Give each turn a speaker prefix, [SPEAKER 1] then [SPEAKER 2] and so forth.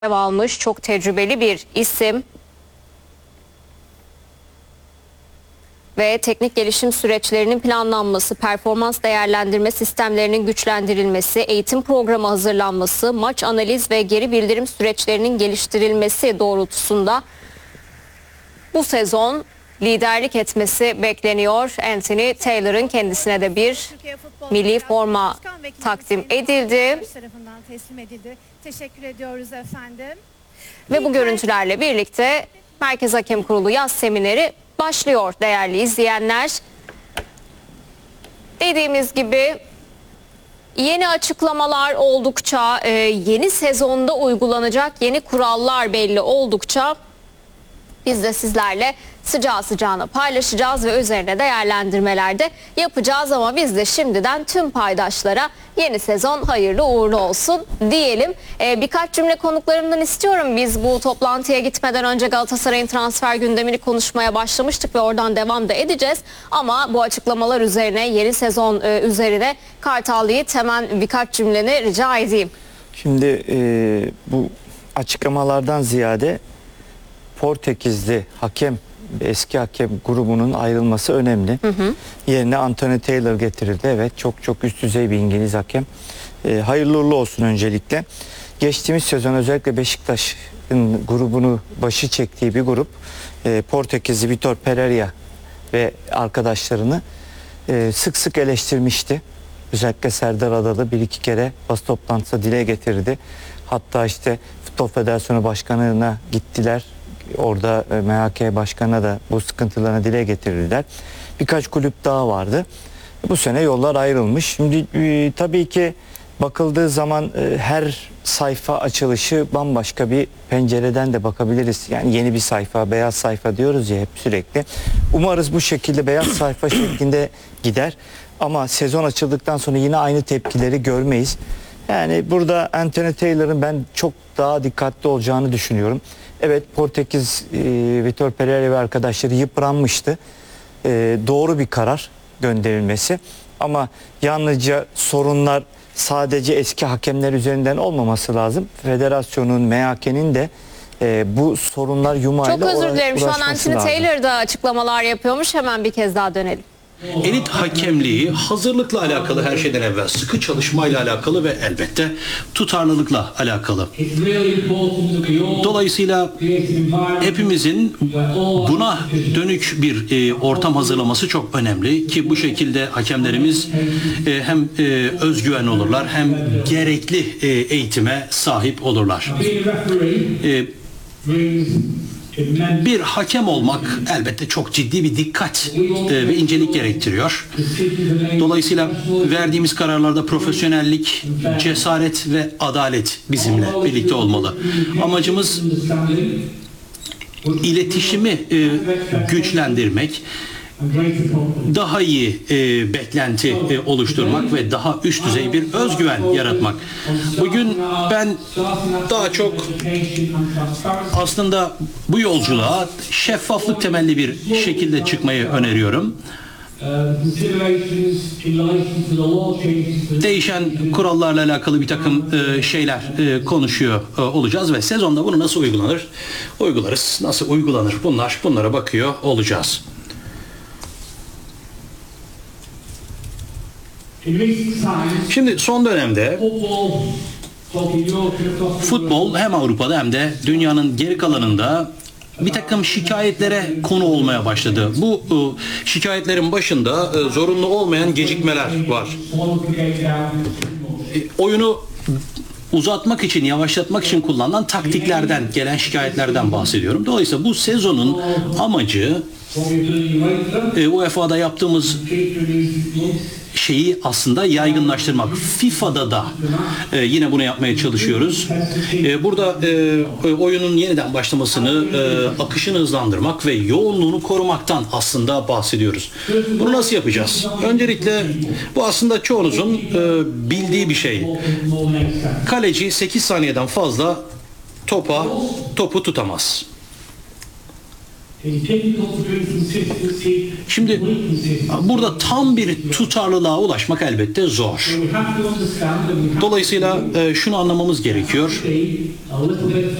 [SPEAKER 1] almış çok tecrübeli bir isim ve teknik gelişim süreçlerinin planlanması, performans değerlendirme sistemlerinin güçlendirilmesi, eğitim programı hazırlanması, maç analiz ve geri bildirim süreçlerinin geliştirilmesi doğrultusunda bu sezon liderlik etmesi bekleniyor. Anthony Taylor'ın kendisine de bir milli forma takdim edildi.
[SPEAKER 2] Teşekkür ediyoruz efendim.
[SPEAKER 1] Ve bu görüntülerle birlikte Merkez Hakem Kurulu yaz semineri başlıyor değerli izleyenler. Dediğimiz gibi yeni açıklamalar oldukça, yeni sezonda uygulanacak yeni kurallar belli oldukça biz de sizlerle sıcağı sıcağına paylaşacağız ve üzerine değerlendirmeler de yapacağız. Ama biz de şimdiden tüm paydaşlara yeni sezon hayırlı uğurlu olsun diyelim. Birkaç cümle konuklarımdan istiyorum. Biz bu toplantıya gitmeden önce Galatasaray'ın transfer gündemini konuşmaya başlamıştık ve oradan devam da edeceğiz. Ama bu açıklamalar üzerine, yeni sezon üzerine Kartal Yiğit hemen birkaç cümleni rica edeyim.
[SPEAKER 3] Şimdi bu açıklamalardan ziyade Portekizli hakem, eski hakem grubunun ayrılması önemli. Yerine Anthony Taylor getirildi. Evet, çok üst düzey bir İngiliz hakem. Hayırlı uğurlu olsun öncelikle. Geçtiğimiz sezon özellikle Beşiktaş'ın grubunu başı çektiği bir grup, Portekizli Vitor Pereira ve arkadaşlarını sık sık eleştirmişti. Özellikle Serdar Adalı bir iki kere basın toplantısında dile getirdi. Hatta işte Futbol Federasyonu Başkanı'na gittiler. Orada MHK Başkanı'na da bu sıkıntılarını dile getirdiler. Birkaç kulüp daha vardı. Bu sene yollar ayrılmış. Şimdi tabii ki bakıldığı zaman her sayfa açılışı bambaşka bir pencereden de bakabiliriz. Yani yeni bir sayfa, beyaz sayfa diyoruz ya hep sürekli. Umarız bu şekilde beyaz sayfa şeklinde gider. Ama sezon açıldıktan sonra yine aynı tepkileri görmeyiz. Yani burada Anthony Taylor'ın ben çok daha dikkatli olacağını düşünüyorum. Evet, Portekiz Vitor Pereira ve arkadaşları yıpranmıştı. Doğru bir karar gönderilmesi. Ama yalnızca sorunlar sadece eski hakemler üzerinden olmaması lazım. Federasyonun, MHK'nin de bu sorunlar yumağıyla
[SPEAKER 1] Çok özür dilerim. Şu an
[SPEAKER 3] uğraşması
[SPEAKER 1] Anthony
[SPEAKER 3] lazım.
[SPEAKER 1] Taylor da açıklamalar yapıyormuş. Hemen bir kez daha dönelim.
[SPEAKER 4] Elit hakemliği hazırlıkla alakalı, her şeyden evvel sıkı çalışmayla alakalı ve elbette tutarlılıkla alakalı. Dolayısıyla hepimizin buna dönük bir ortam hazırlaması çok önemli ki bu şekilde hakemlerimiz hem özgüven olurlar hem gerekli eğitime sahip olurlar. Bir hakem olmak elbette çok ciddi bir dikkat ve incelik gerektiriyor. Dolayısıyla verdiğimiz kararlarda profesyonellik, cesaret ve adalet bizimle birlikte olmalı. Amacımız iletişimi güçlendirmek, daha iyi beklenti oluşturmak ve daha üst düzey bir özgüven yaratmak. Bugün ben daha çok aslında bu yolculuğa şeffaflık temelli bir şekilde çıkmayı öneriyorum. Değişen kurallarla alakalı bir takım şeyler konuşuyor olacağız ve sezonda bunu nasıl uygularız, nasıl uygulanır bunlara bakıyor olacağız. Şimdi son dönemde futbol hem Avrupa'da hem de dünyanın geri kalanında bir takım şikayetlere konu olmaya başladı. Bu şikayetlerin başında zorunlu olmayan gecikmeler var. Oyunu uzatmak için, yavaşlatmak için kullanılan taktiklerden gelen şikayetlerden bahsediyorum. Dolayısıyla bu sezonun amacı UEFA'da yaptığımız şeyi aslında yaygınlaştırmak. FIFA'da da yine bunu yapmaya çalışıyoruz. Burada oyunun yeniden başlamasını, akışını hızlandırmak ve yoğunluğunu korumaktan aslında bahsediyoruz. Bunu nasıl yapacağız? Öncelikle bu aslında çoğunuzun bildiği bir şey. Kaleci 8 saniyeden fazla topu tutamaz. Şimdi burada tam bir tutarlılığa ulaşmak elbette zor. Dolayısıyla şunu anlamamız gerekiyor.